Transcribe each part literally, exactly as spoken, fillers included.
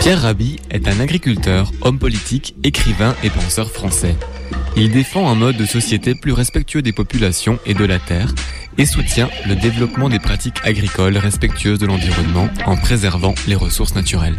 Pierre Rabhi est un agriculteur, homme politique, écrivain et penseur français. Il défend un mode de société plus respectueux des populations et de la terre et soutient le développement des pratiques agricoles respectueuses de l'environnement en préservant les ressources naturelles.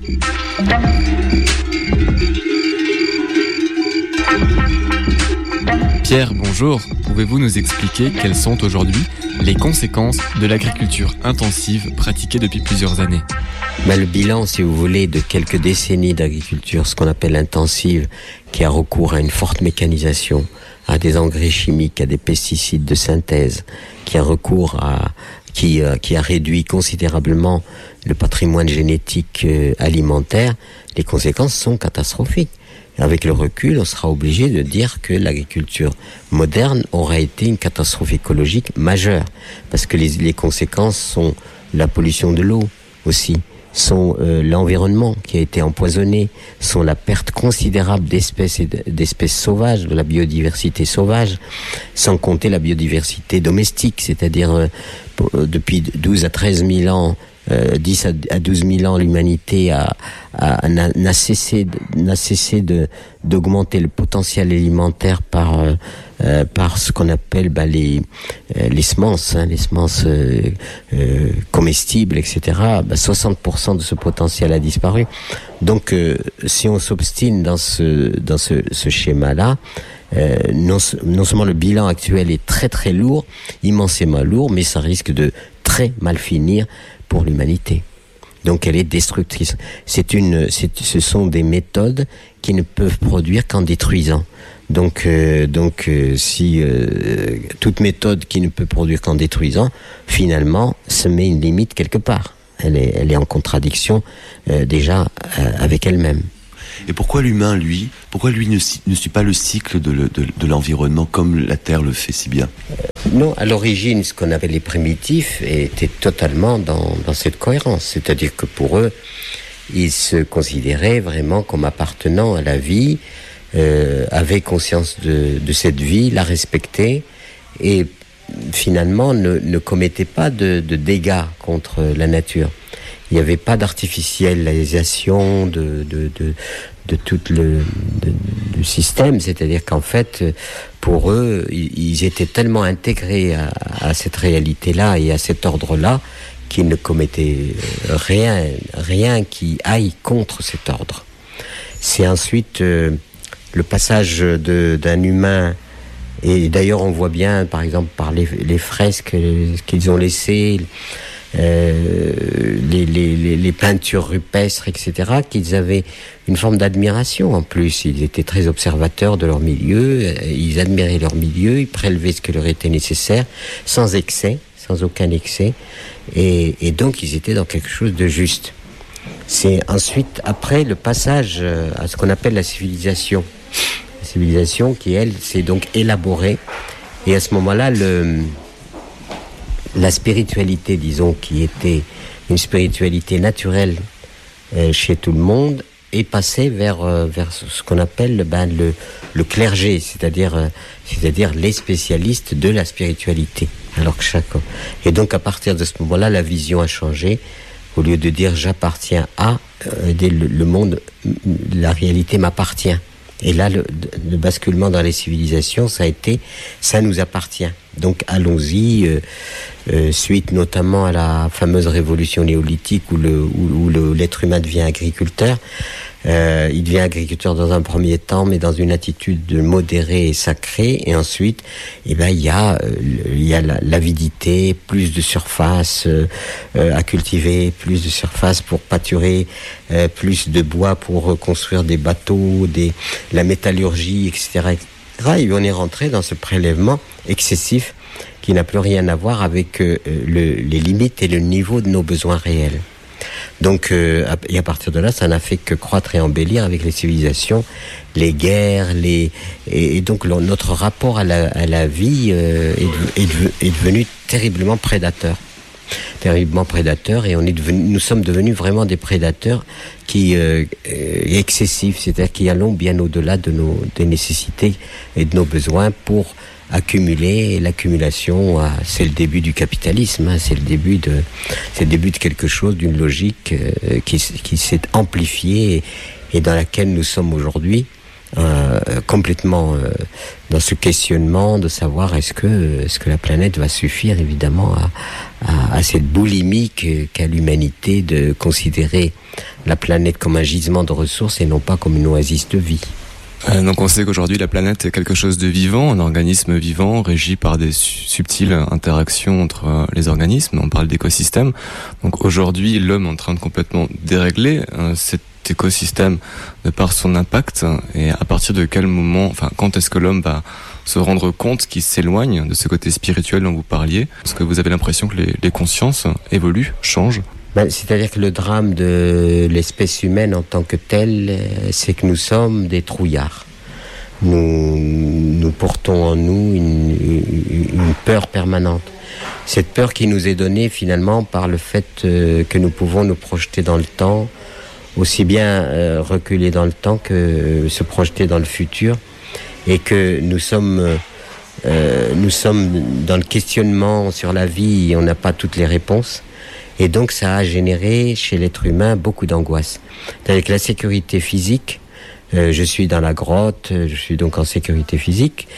Pierre, bonjour. Pouvez-vous nous expliquer quelles sont aujourd'hui les conséquences de l'agriculture intensive pratiquée depuis plusieurs années ? Ben, le bilan, si vous voulez, de quelques décennies d'agriculture, ce qu'on appelle intensive, qui a recours à une forte mécanisation, à des engrais chimiques, à des pesticides de synthèse, qui a recours à, qui, euh, qui a réduit considérablement le patrimoine génétique euh, alimentaire, les conséquences sont catastrophiques. Avec le recul, on sera obligé de dire que l'agriculture moderne aura été une catastrophe écologique majeure, parce que les, les conséquences sont la pollution de l'eau aussi, sont euh, l'environnement qui a été empoisonné, sont la perte considérable d'espèces et d'espèces sauvages, de la biodiversité sauvage, sans compter la biodiversité domestique, c'est-à-dire euh, pour, euh, depuis douze à treize mille ans, Euh, dix à douze mille ans, l'humanité a, a, n'a, n'a cessé, n'a cessé de, d'augmenter le potentiel alimentaire par, euh, euh, par ce qu'on appelle bah, les, euh, les semences, hein, les semences euh, euh, comestibles, et cetera. Bah, soixante pour cent de ce potentiel a disparu. Donc, euh, si on s'obstine dans ce, dans ce, ce schéma-là, euh, non, non seulement le bilan actuel est très très lourd, immensément lourd, mais ça risque de très mal finir pour l'humanité. Donc elle est destructrice. C'est une, c'est, ce sont des méthodes qui ne peuvent produire qu'en détruisant. Donc, euh, donc euh, si euh, toute méthode qui ne peut produire qu'en détruisant, finalement, se met une limite quelque part. Elle est, elle est en contradiction euh, déjà euh, avec elle-même. Et pourquoi l'humain, lui, pourquoi lui ne, ne suit pas le cycle de, le, de, de l'environnement comme la Terre le fait si bien ? Non, à l'origine, ce qu'on appelle les primitifs était totalement dans, dans cette cohérence. C'est-à-dire que pour eux, ils se considéraient vraiment comme appartenant à la vie, euh, avaient conscience de, de cette vie, la respectaient et finalement ne, ne commettaient pas de, de dégâts contre la nature. Il n'y avait pas d'artificialisation de, de, de, de tout le de, de système, c'est-à-dire qu'en fait, pour eux, ils étaient tellement intégrés à, à cette réalité-là et à cet ordre-là qu'ils ne commettaient rien, rien qui aille contre cet ordre. C'est ensuite euh, le passage de, d'un humain, et d'ailleurs on voit bien, par exemple, par les, les fresques qu'ils ont laissées, Euh, les, les, les peintures rupestres, et cetera, qu'ils avaient une forme d'admiration en plus. Ils étaient très observateurs de leur milieu, ils admiraient leur milieu, ils prélevaient ce qui leur était nécessaire, sans excès, sans aucun excès, et, et donc ils étaient dans quelque chose de juste. C'est ensuite, après, le passage à ce qu'on appelle la civilisation. La civilisation qui, elle, s'est donc élaborée, et à ce moment-là, le... la spiritualité, disons, qui était une spiritualité naturelle euh, chez tout le monde, est passée vers euh, vers ce qu'on appelle ben, le le clergé, c'est-à-dire euh, c'est-à-dire les spécialistes de la spiritualité. Alors que chacun. Et donc à partir de ce moment-là, la vision a changé. Au lieu de dire j'appartiens à, euh, le, le monde, la réalité m'appartient. Et là, le, le basculement dans les civilisations, ça a été, ça nous appartient. Donc allons-y, euh, euh, suite notamment à la fameuse révolution néolithique où, le, où, où le, l'être humain devient agriculteur. Euh, il devient agriculteur dans un premier temps, mais dans une attitude modérée et sacrée. Et ensuite, eh ben, il y a, euh, il y a la, l'avidité, plus de surface euh, euh, à cultiver, plus de surface pour pâturer, euh, plus de bois pour reconstruire des bateaux, des, la métallurgie, et cetera, et cetera. Et on est rentré dans ce prélèvement excessif qui n'a plus rien à voir avec euh, le, les limites et le niveau de nos besoins réels. Donc, euh, et à partir de là, ça n'a fait que croître et embellir avec les civilisations, les guerres, les et, et donc le, notre rapport à la, à la vie euh, est, est, est devenu terriblement prédateur, terriblement prédateur, et on est devenu, nous sommes devenus vraiment des prédateurs qui euh, excessifs, c'est-à-dire qui allons bien au-delà de nos des nécessités et de nos besoins pour accumuler, et l'accumulation, ah, c'est le début du capitalisme, hein, c'est le début de, c'est le début de quelque chose, d'une logique euh, qui, qui s'est amplifiée et, et dans laquelle nous sommes aujourd'hui. Euh, complètement euh, dans ce questionnement de savoir est-ce que, est-ce que la planète va suffire évidemment à, à, à cette boulimie qu'a l'humanité de considérer la planète comme un gisement de ressources et non pas comme une oasis de vie. Euh, donc on sait qu'aujourd'hui la planète est quelque chose de vivant, un organisme vivant régi par des su- subtiles interactions entre euh, les organismes, on parle d'écosystème. Donc aujourd'hui l'homme est en train de complètement dérégler euh, cet écosystème de par son impact, et à partir de quel moment, enfin quand est-ce que l'homme va se rendre compte qu'il s'éloigne de ce côté spirituel dont vous parliez? Est-ce que vous avez l'impression que les, les consciences évoluent, changent? Ben, c'est-à-dire que le drame de l'espèce humaine en tant que telle, c'est que nous sommes des trouillards. Nous, nous portons en nous une, une, une peur permanente. Cette peur qui nous est donnée finalement par le fait euh, que nous pouvons nous projeter dans le temps, aussi bien euh, reculer dans le temps que euh, se projeter dans le futur, et que nous sommes, euh, nous sommes dans le questionnement sur la vie et on n'a pas toutes les réponses. Et donc ça a généré chez l'être humain beaucoup d'angoisse. Avec la sécurité physique, euh, je suis dans la grotte, je suis donc en sécurité physique,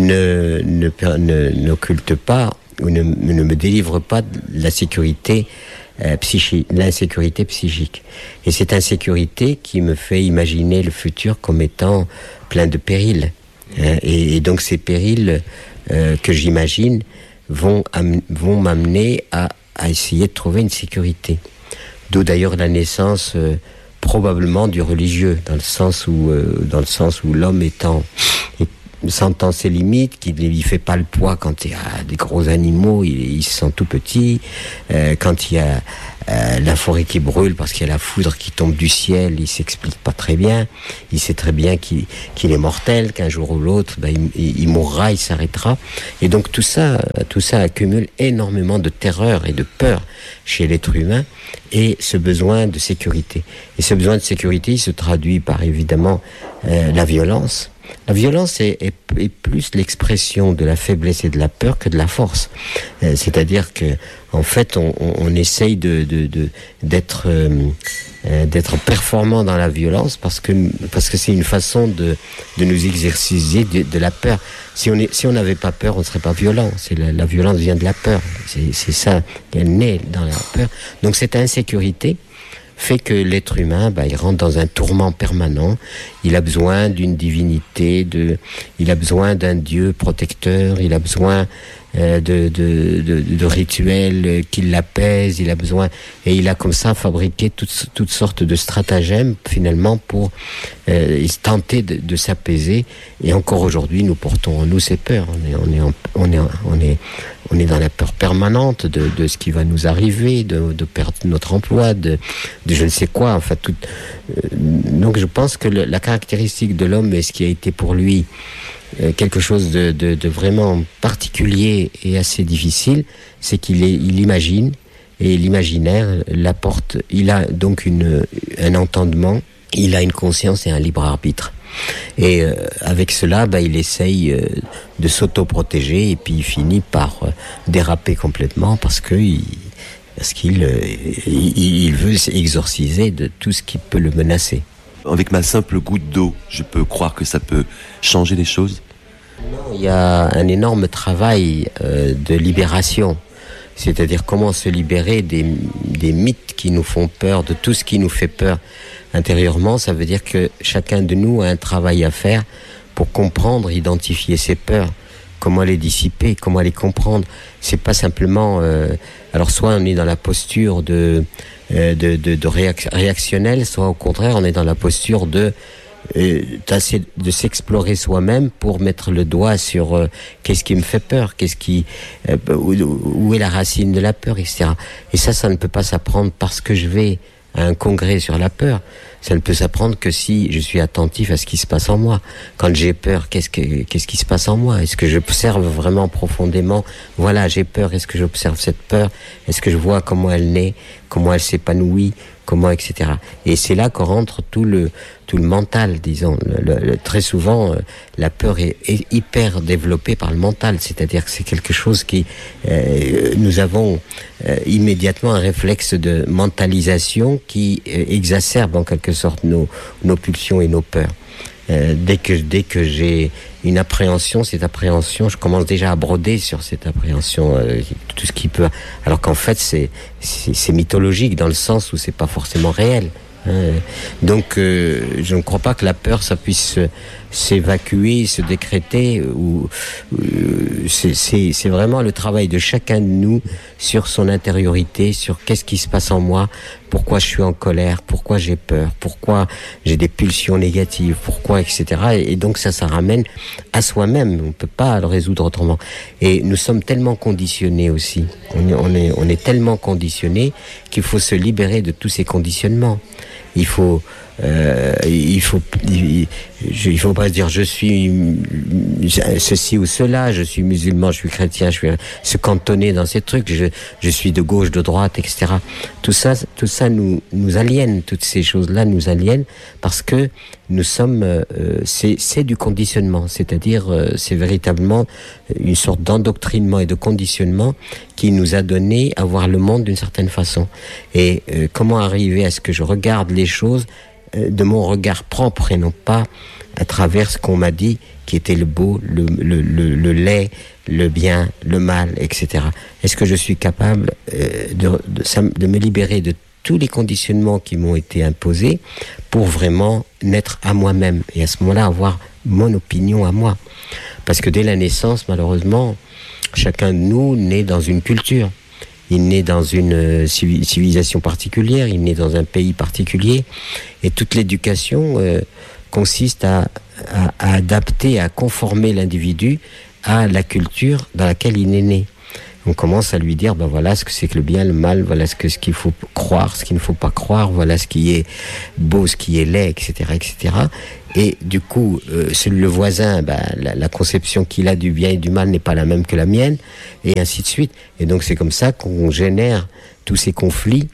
ne, ne, ne, n'occulte pas ou ne, ne me délivre pas de la sécurité euh, psychique, l'insécurité psychique. Et cette insécurité qui me fait imaginer le futur comme étant plein de périls. Hein, et, et donc ces périls euh, que j'imagine vont, am- vont m'amener à à essayer de trouver une sécurité. D'où d'ailleurs la naissance euh, probablement du religieux, dans le sens où, euh, dans le sens où l'homme étant, est, sentant ses limites, qu'il ne fait pas le poids quand il y a des gros animaux, il, il se sent tout petit, euh, quand il y a euh, la forêt qui brûle parce qu'il y a la foudre qui tombe du ciel, il s'explique pas très bien, il sait très bien qu'il, qu'il est mortel, qu'un jour ou l'autre, ben, il, il mourra, il s'arrêtera. Et donc tout ça, tout ça accumule énormément de terreur et de peur chez l'être humain, et ce besoin de sécurité. Et ce besoin de sécurité, il se traduit par évidemment euh, la violence. La violence est, est, est plus l'expression de la faiblesse et de la peur que de la force. Euh, c'est-à-dire que, en fait, on, on, on essaye de, de, de, d'être, euh, euh, d'être performant dans la violence parce que, parce que c'est une façon de, de nous exercer de, de la peur. Si on est, si on n'avait pas peur, on ne serait pas violent. C'est la, la violence vient de la peur. C'est, c'est ça, elle naît dans la peur. Donc cette insécurité fait que l'être humain, bah, il rentre dans un tourment permanent. Il a besoin d'une divinité, de, il a besoin d'un Dieu protecteur, il a besoin euh, de, de, de, de rituels qui l'apaisent, il a besoin, et il a comme ça fabriqué toutes, toutes sortes de stratagèmes finalement pour euh, tenter de, de s'apaiser. Et encore aujourd'hui, nous portons en nous ces peurs. On est, on est, en, on est, on est, on est dans la peur permanente de, de ce qui va nous arriver, de, de perdre notre emploi, de, de je ne sais quoi. Enfin, tout. Euh, donc, je pense que le, la caractéristique de l'homme et ce qui a été pour lui euh, quelque chose de, de, de vraiment particulier et assez difficile, c'est qu'il est, il imagine, et l'imaginaire l'apporte. Il a donc une, un entendement, il a une conscience et un libre arbitre. Et euh, avec cela, bah, il essaye euh, de s'auto-protéger et puis il finit par euh, déraper complètement parce que il, parce qu'il euh, il, il veut s'exorciser de tout ce qui peut le menacer. Avec ma simple goutte d'eau, je peux croire que ça peut changer les choses? Non, il y a un énorme travail euh, de libération. C'est-à-dire comment se libérer des, des mythes qui nous font peur, de tout ce qui nous fait peur intérieurement. Ça veut dire que chacun de nous a un travail à faire pour comprendre, identifier ses peurs, comment les dissiper, comment les comprendre. C'est pas simplement... Euh, alors soit on est dans la posture de, euh, de, de, de réac- réactionnel, soit au contraire on est dans la posture de... Euh, de s'explorer soi-même pour mettre le doigt sur euh, qu'est-ce qui me fait peur, qu'est-ce qui, euh, où, où est la racine de la peur, et cetera. Et ça, ça ne peut pas s'apprendre parce que je vais à un congrès sur la peur. Ça ne peut s'apprendre que si je suis attentif à ce qui se passe en moi. Quand j'ai peur, qu'est-ce que, qu'est-ce qui se passe en moi? Est-ce que j'observe vraiment profondément? Voilà, j'ai peur. Est-ce que j'observe cette peur? Est-ce que je vois comment elle naît, comment elle s'épanouit, comment, et cetera. Et c'est là qu'on rentre tout le tout le mental, disons. Le, le, très souvent, euh, la peur est, est hyper développée par le mental, c'est-à-dire que c'est quelque chose qui euh, nous avons euh, immédiatement un réflexe de mentalisation qui euh, exacerbe en quelque sorte nos nos pulsions et nos peurs. Euh, dès que dès que j'ai une appréhension, cette appréhension, je commence déjà à broder sur cette appréhension, euh, tout ce qui peut. Alors qu'en fait, c'est, c'est c'est mythologique dans le sens où c'est pas forcément réel. Hein. Donc, euh, je ne crois pas que la peur, ça puisse s'évacuer, se décréter. Ou euh, c'est, c'est c'est vraiment le travail de chacun de nous sur son intériorité, sur qu'est-ce qui se passe en moi. Pourquoi je suis en colère, pourquoi j'ai peur, pourquoi j'ai des pulsions négatives, pourquoi, et cetera. Et donc ça, ça ramène à soi-même. On ne peut pas le résoudre autrement. Et nous sommes tellement conditionnés aussi. On est, on est, on est tellement conditionnés qu'il faut se libérer de tous ces conditionnements. Il faut, euh, il faut, il, il faut pas se dire je suis ceci ou cela, je suis musulman, je suis chrétien, je suis se cantonner dans ces trucs, je, je suis de gauche, de droite, et cetera. Tout ça, tout ça nous, nous aliène, toutes ces choses-là nous aliènent parce que nous sommes, euh, c'est, c'est du conditionnement, c'est-à-dire euh, c'est véritablement une sorte d'endoctrinement et de conditionnement qui nous a donné à voir le monde d'une certaine façon. Et euh, comment arriver à ce que je regarde les choses euh, de mon regard propre et non pas à travers ce qu'on m'a dit qui était le beau, le, le, le, le laid, le bien, le mal, et cetera. Est-ce que je suis capable euh, de, de, de me libérer de tous les conditionnements qui m'ont été imposés pour vraiment naître à moi-même et à ce moment-là avoir mon opinion à moi. Parce que dès la naissance, malheureusement, chacun de nous naît dans une culture. Il naît dans une civilisation particulière, il naît dans un pays particulier et toute l'éducation euh, consiste à, à, à adapter, à conformer l'individu à la culture dans laquelle il est né. On commence à lui dire, ben voilà ce que c'est que le bien, le mal, voilà ce que ce qu'il faut croire, ce qu'il ne faut pas croire, voilà ce qui est beau, ce qui est laid, et cetera, et cetera. Et du coup, euh, le voisin, ben, la, la conception qu'il a du bien et du mal n'est pas la même que la mienne, et ainsi de suite. Et donc c'est comme ça qu'on génère tous ces conflits.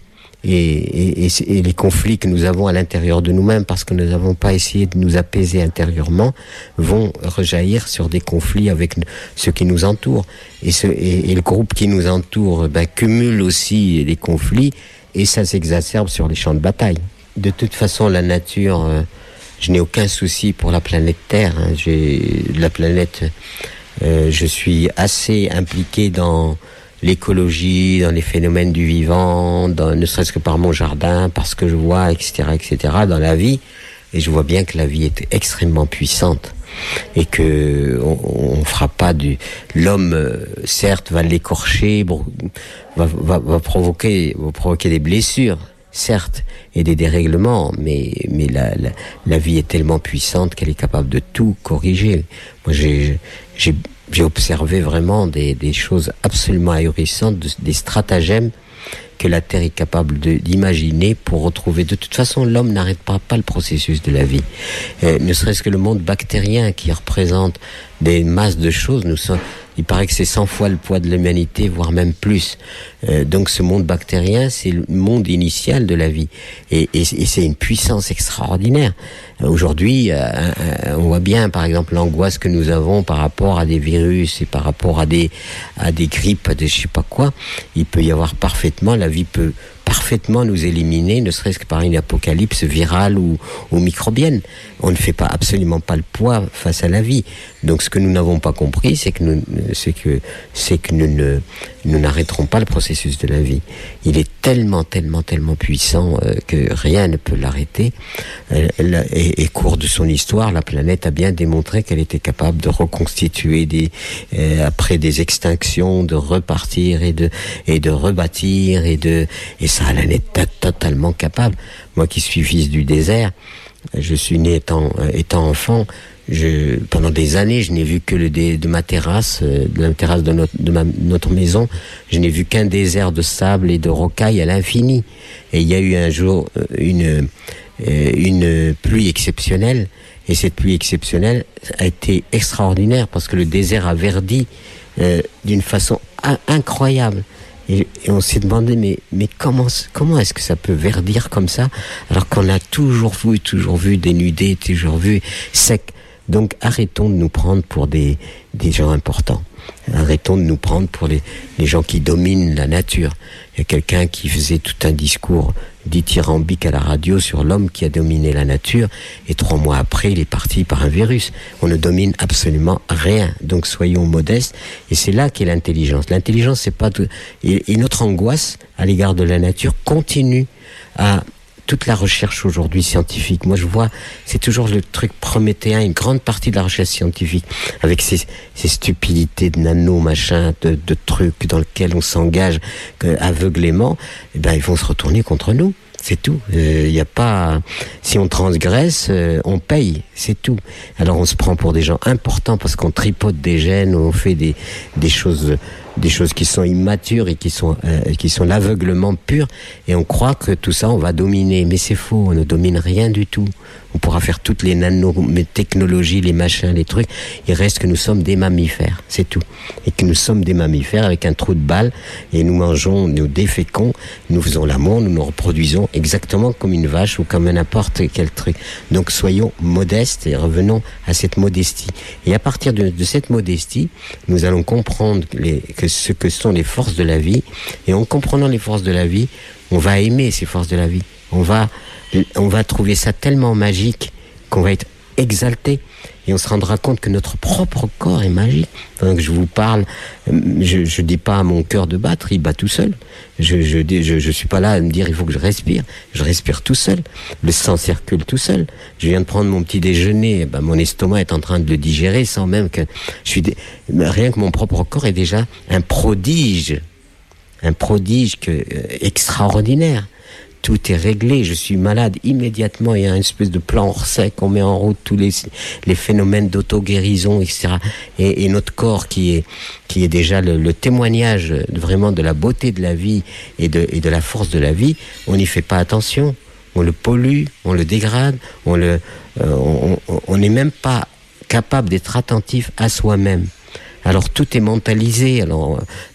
Et, et, et les conflits que nous avons à l'intérieur de nous-mêmes parce que nous n'avons pas essayé de nous apaiser intérieurement vont rejaillir sur des conflits avec ceux qui nous entourent. Et, ce, et, et le groupe qui nous entoure ben, cumule aussi les conflits et ça s'exacerbe sur les champs de bataille. De toute façon, la nature, euh, je n'ai aucun souci pour la planète Terre. Hein. J'ai, la planète, euh, je suis assez impliqué dans l'écologie, dans les phénomènes du vivant, dans, ne serait-ce que par mon jardin, parce que je vois, et cetera, et cetera, dans la vie. Et je vois bien que la vie est extrêmement puissante et que on, on fera pas du l'homme, euh, certes, va l'écorcher, bon, va, va, va provoquer, va provoquer des blessures, certes, et des dérèglements, mais mais la, la, la vie est tellement puissante qu'elle est capable de tout corriger. Moi, j'ai j'ai J'ai observé vraiment des, des choses absolument ahurissantes, de, des stratagèmes que la Terre est capable de, d'imaginer pour retrouver. De toute façon, l'homme n'arrête pas, pas le processus de la vie. Euh, ne serait-ce que le monde bactérien qui représente des masses de choses, nous sommes, il paraît que c'est cent fois le poids de l'humanité, voire même plus. Euh, donc ce monde bactérien, c'est le monde initial de la vie. Et, et, et c'est une puissance extraordinaire. Euh, aujourd'hui, euh, euh, on voit bien, par exemple, l'angoisse que nous avons par rapport à des virus et par rapport à des, à des grippes, à des je sais pas quoi. Il peut y avoir parfaitement, la vie peut parfaitement nous éliminer, ne serait-ce que par une apocalypse virale ou, ou microbienne. On ne fait pas absolument pas le poids face à la vie. Donc ce que nous n'avons pas compris, c'est que nous, c'est que, c'est que nous ne, nous n'arrêterons pas le processus de la vie. Il est tellement, tellement, tellement puissant euh, que rien ne peut l'arrêter. Euh, et, et cours de son histoire, la planète a bien démontré qu'elle était capable de reconstituer des, euh, après des extinctions, de repartir et de, et de rebâtir et de, et ça, elle en est t- totalement capable. Moi qui suis fils du désert, je suis né étant, euh, étant enfant, je, pendant des années, je n'ai vu que le dé, de ma terrasse, euh, de la terrasse de notre, de ma, notre maison, je n'ai vu qu'un désert de sable et de rocailles à l'infini. Et il y a eu un jour euh, une, euh, une pluie exceptionnelle, et cette pluie exceptionnelle a été extraordinaire parce que le désert a verdi euh, d'une façon a- incroyable. Et, et on s'est demandé, mais, mais comment, comment est-ce que ça peut verdir comme ça, alors qu'on a toujours vu, toujours vu dénudé, toujours vu sec. Donc arrêtons de nous prendre pour des, des gens importants. Arrêtons de nous prendre pour les, les gens qui dominent la nature. Il y a quelqu'un qui faisait tout un discours dithyrambique à la radio sur l'homme qui a dominé la nature, et trois mois après, il est parti par un virus. On ne domine absolument rien. Donc soyons modestes, et c'est là qu'est l'intelligence. L'intelligence, c'est pas de... et, et notre angoisse à l'égard de la nature continue à... Toute la recherche aujourd'hui scientifique, moi je vois, c'est toujours le truc prométhéen, une grande partie de la recherche scientifique, avec ces, ces stupidités de nano, machin, de, de trucs dans lesquels on s'engage que, aveuglément, eh ben ils vont se retourner contre nous. C'est tout. Il euh, y a pas. Si on transgresse, euh, on paye. C'est tout. Alors on se prend pour des gens importants parce qu'on tripote des gènes, on fait des des choses, des choses qui sont immatures et qui sont euh, qui sont l'aveuglement pur. Et on croit que tout ça on va dominer, mais c'est faux. On ne domine rien du tout. On pourra faire toutes les nanotechnologies, les machins, les trucs. Il reste que nous sommes des mammifères, c'est tout. Et que nous sommes des mammifères avec un trou de balle, et nous mangeons, nous déféquons, nous faisons l'amour, nous nous reproduisons exactement comme une vache ou comme n'importe quel truc. Donc soyons modestes et revenons à cette modestie. Et à partir de, de cette modestie, nous allons comprendre les, que ce que sont les forces de la vie. Et en comprenant les forces de la vie, on va aimer ces forces de la vie. On va... On va trouver ça tellement magique qu'on va être exalté, et on se rendra compte que notre propre corps est magique. Pendant que je vous parle, je, je dis pas à mon cœur de battre, il bat tout seul. Je, je, je, je suis pas là à me dire il faut que je respire. Je respire tout seul. Le sang circule tout seul. Je viens de prendre mon petit déjeuner, ben mon estomac est en train de le digérer sans même que je suis. Dé... Rien que mon propre corps est déjà un prodige, un prodige que, euh, extraordinaire. Tout est réglé, je suis malade immédiatement, il y a une espèce de plan hors sec, on met en route tous les, les phénomènes d'auto-guérison, et cetera. Et, et notre corps qui est, qui est déjà le, le témoignage vraiment de la beauté de la vie et de, et de la force de la vie, on n'y fait pas attention. On le pollue, on le dégrade, on le, euh, on n'est même pas capable d'être attentif à soi-même. Alors tout est mentalisé, alors...